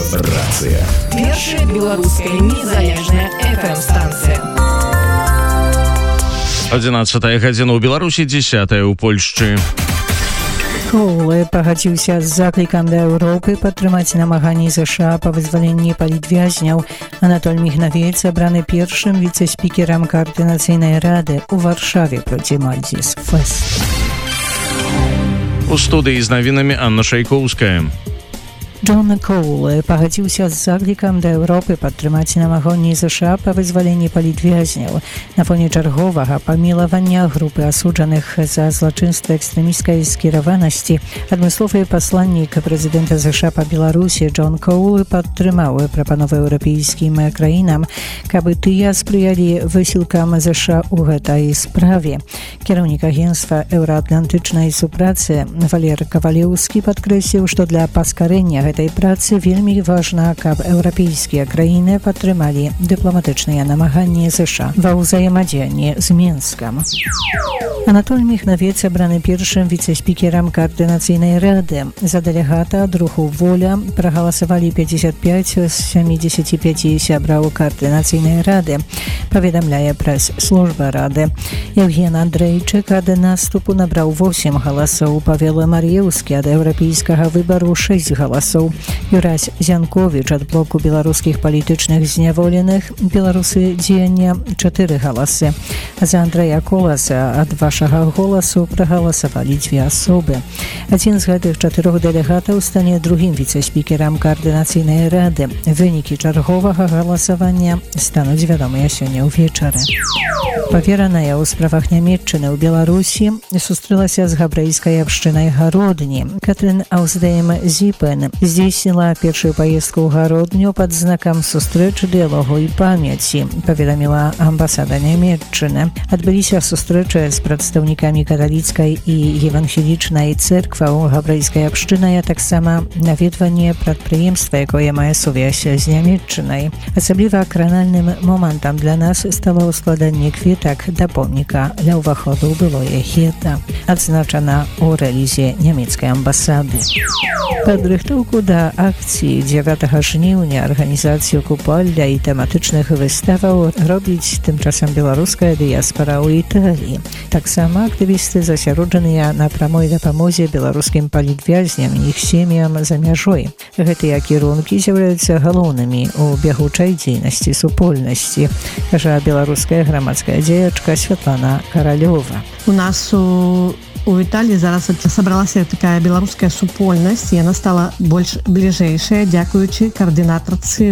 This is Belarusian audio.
Рацыя. Першая беларуская незалежная FM-станція. 11 гадзіна ў Беларусі, 10 у Польшчы. Коул пагадзіўся з заклікам да Еўропы падтрымаць намаганні ЗША па вызваленні палітвязняў. Анатоль Мігнавец абраны першым віцэ-спікерам Каардынацыйнай рады ў Варшаве проці Мальдзіс Фест. У студыі з навінамі Анна Шайкоўская. Джон Коул пагадзіўся з заклікам да Еўропы падтрымаць намаганні ЗША па вызваленні палітвязняў на фоне чарговага памілавання групы асуджаных за злачынства экстрэмісцкай скіраванасці. Адмысловы пасланнік прэзідэнта ЗША па Беларусі Джон Коул падтрымаў прапановы еўрапейскім краінам, каб тыя спрыялі высілкам ЗША ў гэтай справе. Кіраўнік агенцтва еўраатлантычнай супрацы Валер Кавалеўскі падкрэсліў, што для паскарэння гэтай працы вельмі важна, каб еўрапейскія краіны падтрымалі дыпламатычныя намаганні ЗША ва ўзаемадзеянні з Мінскам. Анатоль Мігнавец абраны першым віцэ-спікерам Каардынацыйнай рады. За дэлегата ад руху «Воля» прагаласавалі 55 з 75 сябраў Каардынацыйнай рады, паведамляе прэс-служба рады. Евген Андрейчык ад наступу набраў 8 галасоў, Павел Мар'еўскі ад еўрапейскага выбару 6 галасоў. Юрась Зянковіч ад блоку беларускіх палітычных зняволеных «Беларусы дзеяння» 4 галасы. За Андрэя Коласа ад вашага голасу прагаласавалі 2 асобы. Адзін з гэтых 4 дэлегатаў стане другім віцэ-спікерам Каардынацыйнай рады. Вынікі чарговага галасавання стануць вядомыя сёння ўвечары. Павераная ў справах нямецчыны ў Беларусі сустрэлася з габрэйскай абшчынай Гародні. Катрын Ауздейм Зіпен здзейсніла першую паездку ў Гародню пад знакам сустрэч, дыялогу і памяці, паведаміла амбасада нямецчыны. Адбыліся сустрэчы з прадстаўнікамі каталіцкай і евангелічнай цэркваў габрэйскай абшчыны, а таксама наведванне прадпрыемства, якое мае сувязь з нямецчынай. Асабліва кранальным момантам для нас стало складанне кветак да помніка ля ўваходу ў былое гета, адзначана ў рэлізе нямецкай амбасады. Падрыхтоўку да акцыі 9 жніўня арганізацыю купальня і тэматычных выставаў робіць тымчасам беларуская дыяспара ў Італіі. Таксама актывісты засяроджаныя на прамой дапамозе беларускім палітвязням і іх сем'ям за мяжой. Гэтыя кірункі з'яўляюцца галоўнымі ў бягучай дзейнасці супольнасці, кажа беларуская грамадская дзеячка Святлана Каралёва. У нас у Італіі зараз сабралася такая беларуская супольнасць, і яна стала больш бліжэйшая, дзякуючы каардынатарцы